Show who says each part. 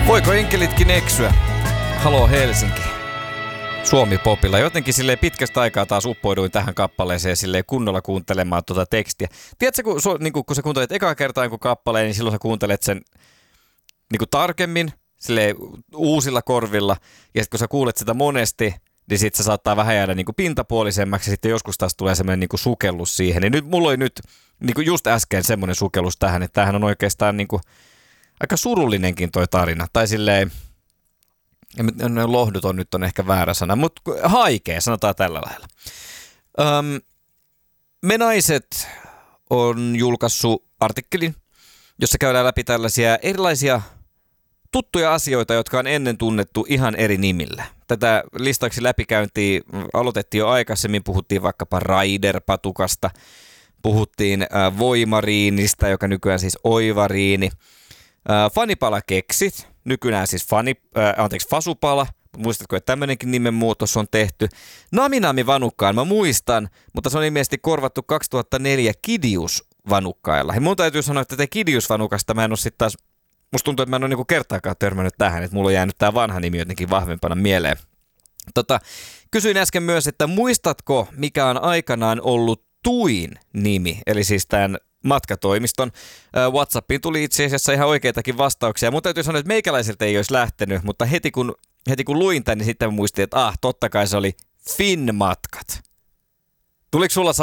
Speaker 1: Voiko enkelitkin eksyä? Haloo Helsinki. Suomi-popilla. Jotenkin silleen pitkästä aikaa taas uppoiduin tähän kappaleeseen silleen kunnolla kuuntelemaan tuota tekstiä. Tiedätkö, kun sä kuuntelet ekaa kertaa jonkun kappaleen, niin silloin sä kuuntelet sen niin tarkemmin, silleen uusilla korvilla. Ja sitten kun sä kuulet sitä monesti, niin sit se saattaa vähän jäädä niin pintapuolisemmaksi. Ja sitten joskus taas tulee semmoinen niin sukellus siihen. Niin nyt mulla oli nyt niin just äsken semmoinen sukellus tähän, että tämähän on oikeastaan niin aika surullinenkin toi tarina. Tai silleen, lohduton nyt on ehkä väärä sana, mutta haikea, sanotaan tällä lailla. Me Naiset on julkaissut artikkelin, jossa käydään läpi tällaisia erilaisia tuttuja asioita, jotka on ennen tunnettu ihan eri nimillä. Tätä listaksi läpikäyntiä aloitettiin jo aikaisemmin, puhuttiin vaikkapa Raider-patukasta, puhuttiin Voimariinista, joka nykyään siis Oivariini, Fanipala-keksit, nykyään siis Fasupala, muistatko, että tämmöinenkin nimenmuutos on tehty. Nami-Nami-vanukkaan mä muistan, mutta se on ilmeisesti korvattu 2004 Kidius-vanukkailla. Ja mun täytyy sanoa, että tätä Kidius-vanukasta mä en ole sitten taas, musta tuntuu, että mä en ole niinku kertaakaan törmännyt tähän, että mulla on jäänyt tää vanha nimi jotenkin vahvempana mieleen. Kysyin äsken myös, että muistatko, mikä on aikanaan ollut Tuin nimi, eli siis tämän matkatoimiston. WhatsAppiin tuli itse asiassa ihan oikeitakin vastauksia. Mun täytyy sanoa, että meikäläiseltä ei olisi lähtenyt, mutta heti kun luin tämän, niin sitten muistin, että totta kai se oli Finn-matkat. Tuliko sulla